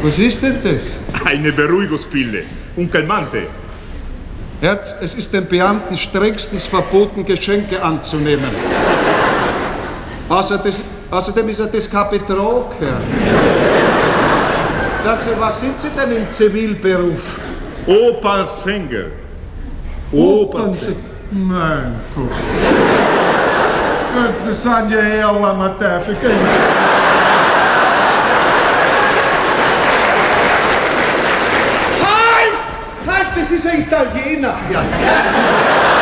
Was ist denn das? Eine Beruhigungspille. Un calmante. Herr, es ist den Beamten strengstens verboten, Geschenke anzunehmen. Außerdem ist das kein Betrug, Herr. Sagen Sie, was sind Sie denn im Zivilberuf? Opernsänger. Opernsänger. Mein Gott. Das sind ja eher Amateure. Halt! Das ist ein Italiener. Ja.